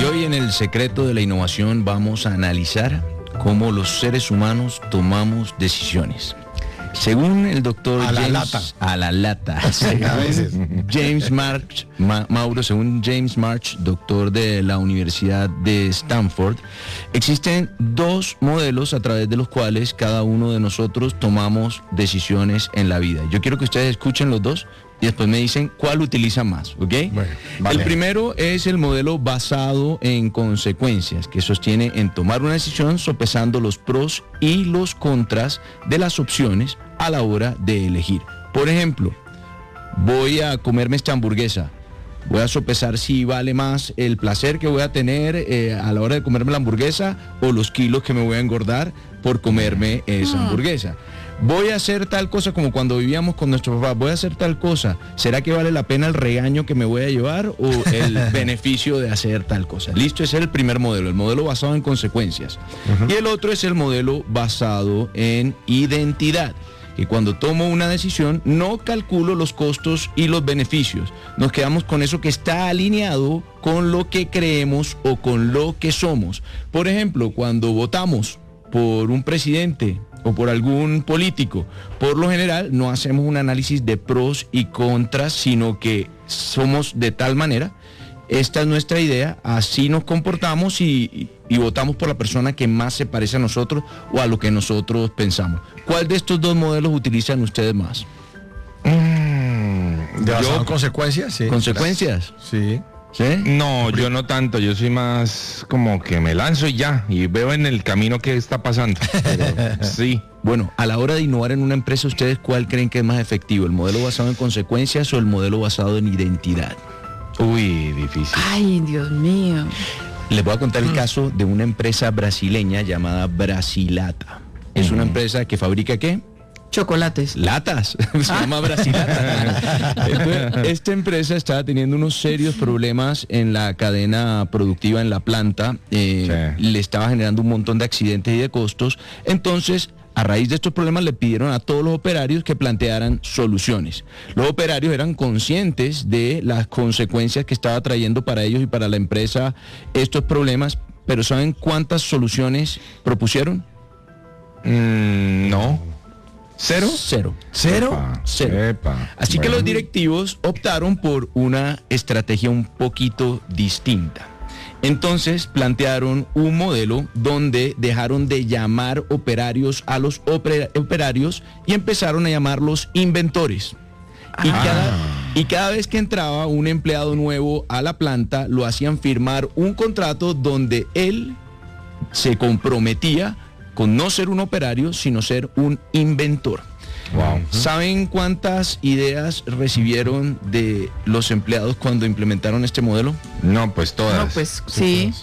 Y hoy en El Secreto de la Innovación vamos a analizar cómo los seres humanos tomamos decisiones. Según el doctor a la lata. A veces. James March, Mauro, según James March, doctor de la Universidad de Stanford, existen dos modelos a través de los cuales cada uno de nosotros tomamos decisiones en la vida. Yo quiero que ustedes escuchen los dos y después me dicen cuál utilizan más, ¿ok? Bueno, vale. El primero es el modelo basado en consecuencias, que sostiene en tomar una decisión sopesando los pros y los contras de las opciones a la hora de elegir. Por ejemplo, voy a comerme esta hamburguesa. Voy a sopesar si vale más el placer que voy a tener a la hora de comerme la hamburguesa o los kilos que me voy a engordar por comerme esa hamburguesa. Voy a hacer tal cosa como cuando vivíamos con nuestro papá. Voy a hacer tal cosa. ¿Será que vale la pena el regaño que me voy a llevar o el beneficio de hacer tal cosa? Listo, ese es el primer modelo, el modelo basado en consecuencias. Y el otro es el modelo basado en identidad. Que cuando tomo una decisión no calculo los costos y los beneficios. Nos quedamos con eso que está alineado con lo que creemos o con lo que somos. Por ejemplo, cuando votamos por un presidente o por algún político, por lo general no hacemos un análisis de pros y contras, sino que somos de tal manera, esta es nuestra idea, así nos comportamos y votamos por la persona que más se parece a nosotros o a lo que nosotros pensamos. ¿Cuál de estos dos modelos utilizan ustedes más? ¿De basado en consecuencias? Sí. ¿Consecuencias? Sí. ¿Sí? No, yo no tanto, yo soy más como que me lanzo y ya, y veo en el camino qué está pasando. Pero, sí. Bueno, a la hora de innovar en una empresa, ¿ustedes cuál creen que es más efectivo? ¿El modelo basado en consecuencias o el modelo basado en identidad? Uy, difícil. Ay, Dios mío. Les voy a contar el caso de una empresa brasileña llamada Brasilata. Es una empresa que fabrica ¿qué? Chocolates. Latas, se llama Brasilata. Esta empresa estaba teniendo unos serios problemas en la cadena productiva, en la planta, le estaba generando un montón de accidentes y de costos. Entonces, a raíz de estos problemas le pidieron a todos los operarios que plantearan soluciones. Los operarios eran conscientes de las consecuencias que estaba trayendo para ellos y para la empresa estos problemas, pero ¿saben cuántas soluciones propusieron? No. ¿Cero? Cero. ¿Cero? Cero. Así que los directivos optaron por una estrategia un poquito distinta. Entonces plantearon un modelo donde dejaron de llamar operarios a los operarios y empezaron a llamarlos inventores. Y cada vez que entraba un empleado nuevo a la planta, lo hacían firmar un contrato donde él se comprometía con no ser un operario, sino ser un inventor. Wow. ¿Saben cuántas ideas recibieron de los empleados cuando implementaron este modelo? No, pues todas. No, pues sí.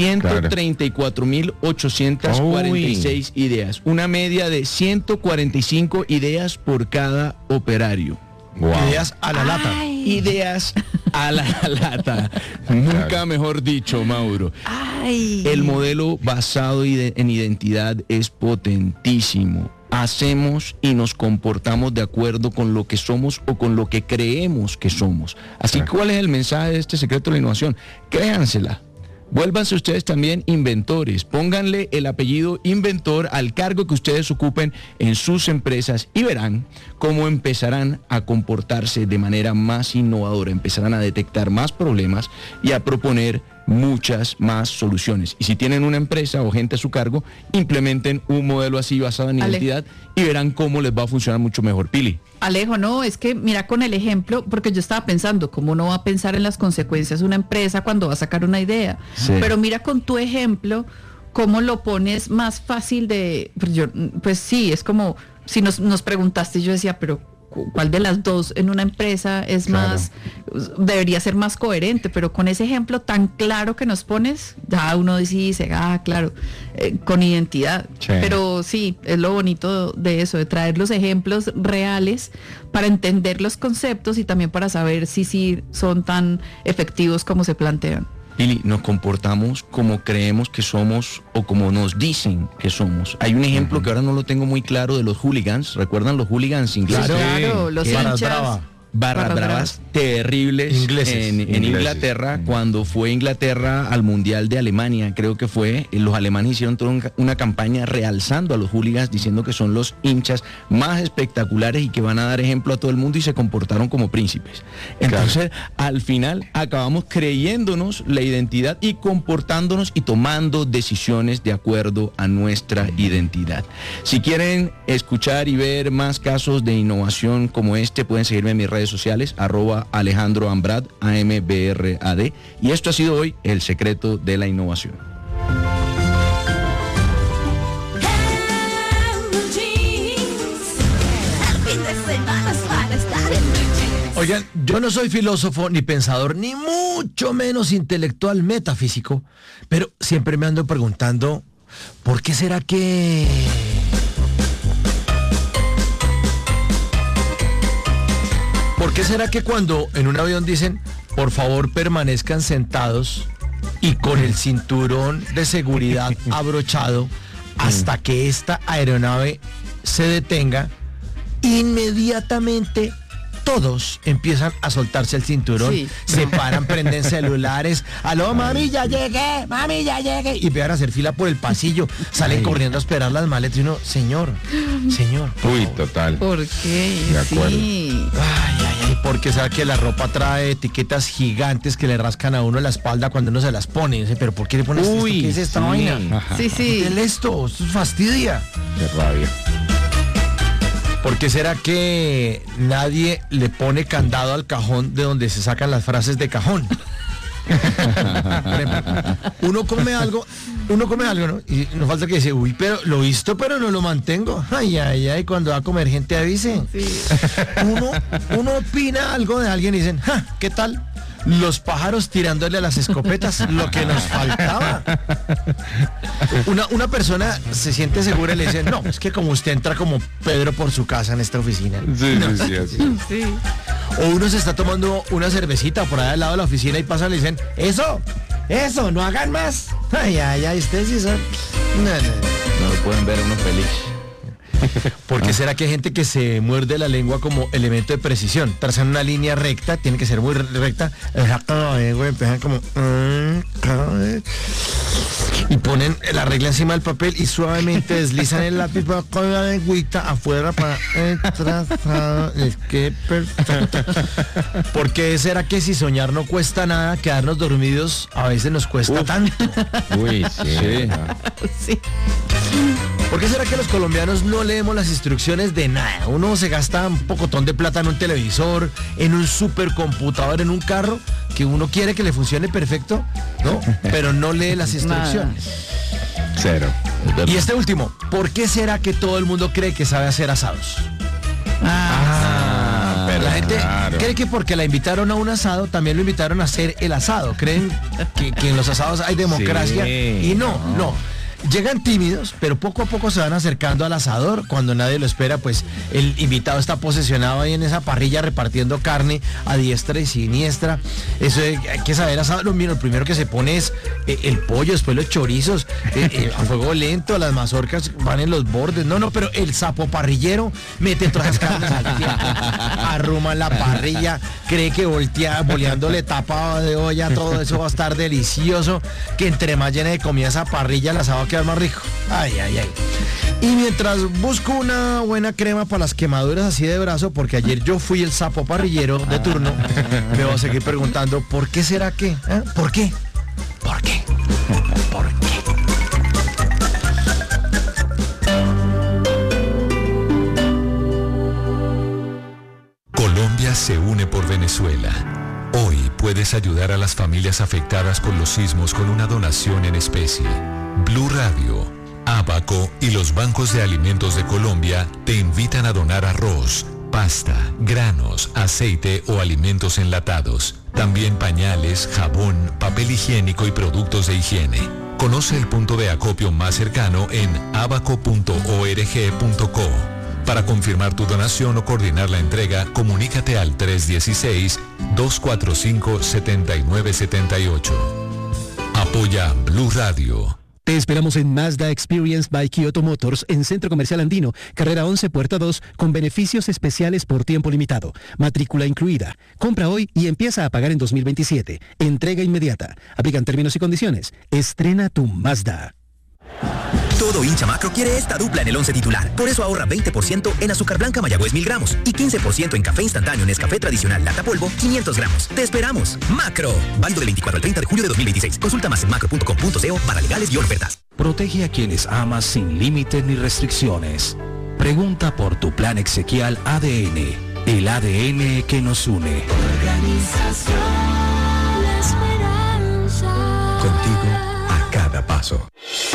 134.846 ideas. Una media de 145 ideas por cada operario. Wow. Ideas a la lata. Ideas a la lata. Nunca mejor dicho, Mauro. Ay. El modelo basado en identidad es potentísimo. Hacemos y nos comportamos de acuerdo con lo que somos o con lo que creemos que somos. Así que, ¿cuál es el mensaje de este secreto de la innovación? Créansela. Vuélvanse ustedes también inventores. Pónganle el apellido inventor al cargo que ustedes ocupen en sus empresas y verán cómo empezarán a comportarse de manera más innovadora. Empezarán a detectar más problemas y a proponer muchas más soluciones. Y si tienen una empresa o gente a su cargo, implementen un modelo así basado en identidad y verán cómo les va a funcionar mucho mejor. Pili. Alejo, no, es que mira con el ejemplo, porque yo estaba pensando, ¿cómo no va a pensar en las consecuencias una empresa cuando va a sacar una idea? Sí. Pero mira con tu ejemplo, cómo lo pones más fácil de, pues sí, es como, si nos preguntaste, yo decía, pero ¿cuál de las dos en una empresa es más, debería ser más coherente? Pero con ese ejemplo tan claro que nos pones, ya uno dice, claro, con identidad. Sí. Pero sí, es lo bonito de eso, de traer los ejemplos reales para entender los conceptos y también para saber si sí son tan efectivos como se plantean. Pili, nos comportamos como creemos que somos o como nos dicen que somos. Hay un ejemplo que ahora no lo tengo muy claro de los hooligans. ¿Recuerdan los hooligans ingleses? Claro, los Que eran hinchas. brava. barras bravas terribles Ingleses. en Inglaterra, cuando fue Inglaterra al Mundial de Alemania, creo que fue, los alemanes hicieron toda una campaña realzando a los hooligans, diciendo que son los hinchas más espectaculares y que van a dar ejemplo a todo el mundo, y se comportaron como príncipes. Entonces, al final, acabamos creyéndonos la identidad y comportándonos y tomando decisiones de acuerdo a nuestra identidad. Si quieren escuchar y ver más casos de innovación como este, pueden seguirme en mis redes sociales, @Alejandro Ambrad, AMBRAD. Y esto ha sido hoy el secreto de la innovación. Oigan, yo no soy filósofo, ni pensador, ni mucho menos intelectual metafísico, pero siempre me ando preguntando, ¿por qué será que... ¿Por qué será que cuando en un avión dicen, por favor permanezcan sentados y con el cinturón de seguridad abrochado hasta que esta aeronave se detenga, inmediatamente todos empiezan a soltarse el cinturón, Sí. se paran, prenden celulares, aló mami ya llegué, y empiezan a hacer fila por el pasillo, salen corriendo a esperar las maletas y uno, señor, por Uy, favor. total. ¿Por qué? De acuerdo. Sí. Ay, porque sabe que la ropa trae etiquetas gigantes que le rascan a uno la espalda cuando uno se las pone. Dice, pero ¿por qué le pones esto? ¿Qué es esta vaina? Sí, sí. ¿Qué es esto? Esto fastidia. Qué rabia. ¿Por qué será que nadie le pone candado al cajón de donde se sacan las frases de cajón? Por ejemplo, uno come algo, ¿no? Y no falta que dice, uy, pero lo visto, pero no lo mantengo. Ay, cuando va a comer gente avise. Sí. Uno opina algo de alguien y dicen, ¡ja! ¿Qué tal? Los pájaros tirándole a las escopetas, lo que nos faltaba. Una persona se siente segura y le dice, no, es que como usted entra como Pedro por su casa en esta oficina. Sí, sí, así. Sí. O uno se está tomando una cervecita por allá al lado de la oficina y pasan y le dicen, eso, no hagan más. Ay, ustedes sí son... No. No lo pueden ver a uno feliz. ¿Por qué será que hay gente que se muerde la lengua como elemento de precisión? Trazan una línea recta, tiene que ser muy recta, empiezan como... y ponen la regla encima del papel y suavemente deslizan el lápiz con la lengüita afuera para trazado. Es que perfecto. ¿Por qué será que si soñar no cuesta nada, quedarnos dormidos a veces nos cuesta tanto? Uy, sí. Sí. ¿Por qué será que los colombianos no leemos las instrucciones de nada? Uno se gasta un pocotón de plata en un televisor, en un supercomputador, en un carro, que uno quiere que le funcione perfecto, ¿no? Pero no lee las instrucciones. Cero. Y este último, ¿por qué será que todo el mundo cree que sabe hacer asados? Pero La gente claro. cree que porque la invitaron a un asado, también lo invitaron a hacer el asado. Creen que en los asados hay democracia. Sí, Y no. Llegan tímidos, pero poco a poco se van acercando al asador. Cuando nadie lo espera, pues el invitado está posesionado ahí en esa parrilla repartiendo carne a diestra y siniestra. Eso hay que saber asado. Lo primero que se pone es el pollo, después los chorizos, a fuego lento, las mazorcas van en los bordes. No, pero el sapo parrillero mete todas las carnes al tiempo, arruma la parrilla, cree que boleándole tapa de olla, todo eso va a estar delicioso, que entre más llena de comida esa parrilla, el asado va a quedar más rico. Ay. Y mientras busco una buena crema para las quemaduras así de brazo, porque ayer yo fui el sapo parrillero de turno, me voy a seguir preguntando, ¿por qué será que? ¿Por qué? ¿Por qué? ¿Por qué? Colombia se une por Venezuela. Hoy puedes ayudar a las familias afectadas por los sismos con una donación en especie. Blue Radio, Abaco y los bancos de alimentos de Colombia te invitan a donar arroz, pasta, granos, aceite o alimentos enlatados. También pañales, jabón, papel higiénico y productos de higiene. Conoce el punto de acopio más cercano en abaco.org.co. Para confirmar tu donación o coordinar la entrega, comunícate al 316-245-7978. Apoya Blue Radio. Te esperamos en Mazda Experience by Kyoto Motors en Centro Comercial Andino, carrera 11, puerta 2, con beneficios especiales por tiempo limitado. Matrícula incluida. Compra hoy y empieza a pagar en 2027. Entrega inmediata. Aplican términos y condiciones. Estrena tu Mazda. Todo hincha Macro quiere esta dupla en el 11 titular. Por eso ahorra 20% en azúcar blanca Mayagüez 1000 gramos y 15% en café instantáneo Nescafé tradicional lata polvo 500 gramos. ¡Te esperamos! Macro. Válido del 24 al 30 de julio de 2026. Consulta más en macro.com.co para legales y ofertas. Protege a quienes amas sin límites ni restricciones. Pregunta por tu plan exequial ADN. El ADN que nos une. Organización La Esperanza. Contigo a cada paso.